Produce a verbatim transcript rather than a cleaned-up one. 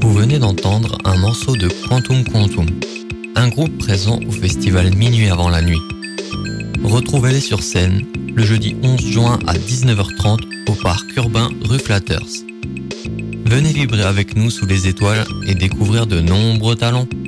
Vous venez d'entendre un morceau de Quantum Quantum, un groupe présent au festival Minuit avant la nuit. Retrouvez-les sur scène le jeudi onze juin à dix-neuf heures trente au parc urbain rue Flatters. Venez vibrer avec nous sous les étoiles et découvrir de nombreux talents.